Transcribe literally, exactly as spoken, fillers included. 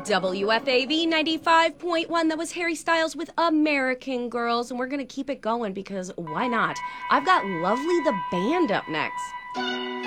W F A V ninety-five point one. That was Harry Styles with American Girls, and we're going to keep it going because why not? I've got Lovely the Band up next.